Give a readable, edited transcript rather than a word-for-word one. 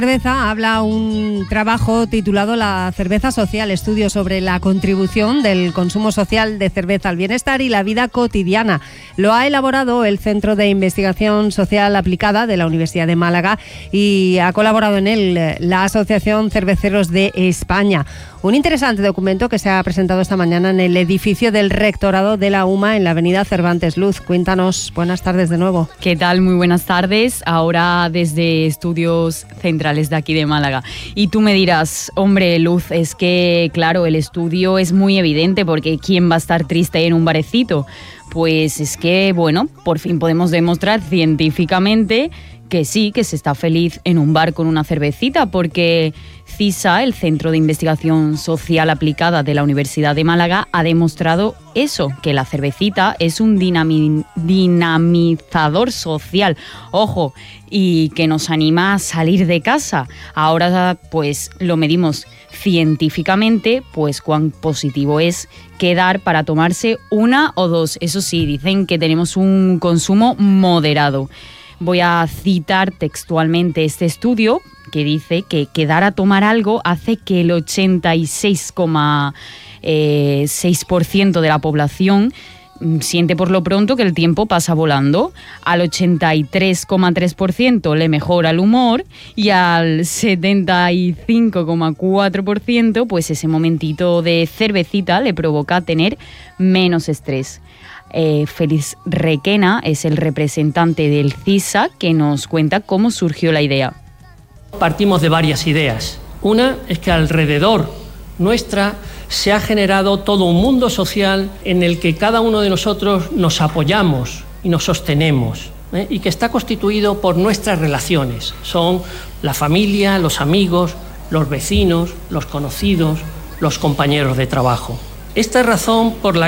Cerveza habla un trabajo titulado La cerveza social, estudios sobre la contribución del consumo social de cerveza al bienestar y la vida cotidiana. Lo ha elaborado el Centro de Investigación Social Aplicada de la Universidad de Málaga y ha colaborado en él la Asociación Cerveceros de España. Un interesante documento que se ha presentado esta mañana en el edificio del Rectorado de la UMA en la avenida Cervantes Luz. Cuéntanos, buenas tardes de nuevo. ¿Qué tal? Muy buenas tardes. Ahora desde estudios centrales de aquí de Málaga. Y tú me dirás, hombre, Luz, es que, claro, el estudio es muy evidente porque ¿quién va a estar triste en un barecito? Pues es que, bueno, por fin podemos demostrar científicamente que sí, que se está feliz en un bar con una cervecita, porque CISA, el Centro de Investigación Social Aplicada de la Universidad de Málaga, ha demostrado eso, que la cervecita es un dinamizador social, ojo, y que nos anima a salir de casa. Ahora, pues, lo medimos científicamente, pues cuán positivo es quedar para tomarse una o dos. Eso sí, dicen que tenemos un consumo moderado. Voy a citar textualmente este estudio que dice que quedar a tomar algo hace que el 86,6% de la población siente por lo pronto que el tiempo pasa volando, al 83,3% le mejora el humor y al 75,4% pues ese momentito de cervecita le provoca tener menos estrés. Félix Requena es el representante del CISA que nos cuenta cómo surgió la idea. Partimos de varias ideas. Una es que alrededor nuestra se ha generado todo un mundo social en el que cada uno de nosotros nos apoyamos y nos sostenemos, y que está constituido por nuestras relaciones. Son la familia, los amigos, los vecinos, los conocidos, los compañeros de trabajo. Esta es razón por la